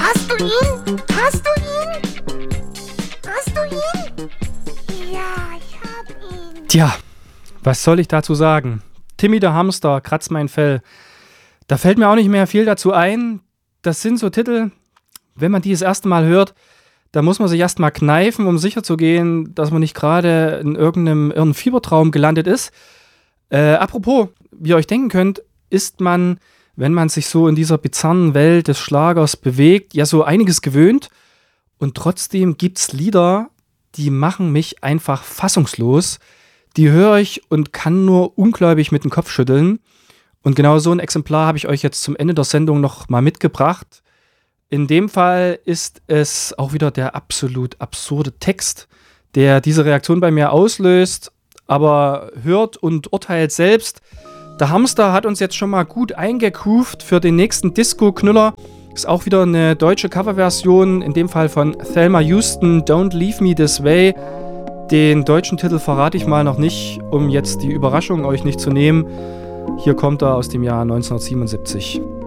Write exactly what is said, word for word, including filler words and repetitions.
Hast du ihn? Hast du ihn? Hast du ihn? Ja, ich hab ihn. Tja, was soll ich dazu sagen? Timmy der Hamster, Kratz mein Fell. Da fällt mir auch nicht mehr viel dazu ein. Das sind so Titel, wenn man die das erste Mal hört, da muss man sich erst mal kneifen, um sicher zu gehen, dass man nicht gerade in irgendeinem irren Fiebertraum gelandet ist. Äh, apropos, wie ihr euch denken könnt, ist man, wenn man sich so in dieser bizarren Welt des Schlagers bewegt, ja so einiges gewöhnt. Und trotzdem gibt's Lieder, die machen mich einfach fassungslos. Die höre ich und kann nur ungläubig mit dem Kopf schütteln. Und genau so ein Exemplar habe ich euch jetzt zum Ende der Sendung noch mal mitgebracht. In dem Fall ist es auch wieder der absolut absurde Text, der diese Reaktion bei mir auslöst. Aber hört und urteilt selbst. Der Hamster hat uns jetzt schon mal gut eingegroovt für den nächsten Disco-Knüller. Ist auch wieder eine deutsche Coverversion, in dem Fall von Thelma Houston, Don't Leave Me This Way. Den deutschen Titel verrate ich mal noch nicht, um jetzt die Überraschung euch nicht zu nehmen. Hier kommt er aus dem Jahr neunzehnhundertsiebenundsiebzig.